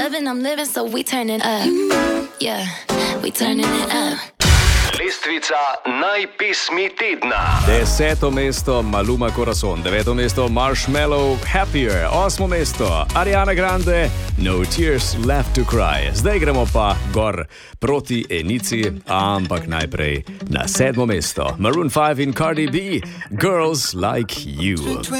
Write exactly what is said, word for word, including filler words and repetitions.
loving, I'm living, so we turning up. Yeah, we turning it up. Lestvica najpesmi tedna. Deseto mesto Maluma Corazon, deveto mesto Marshmello Happier, osmo mesto Ariana Grande No Tears Left to Cry. Zdaj gremo pa gor proti Enici, ampak najprej na sedmo mesto Maroon five in Cardi B, Girls Like You.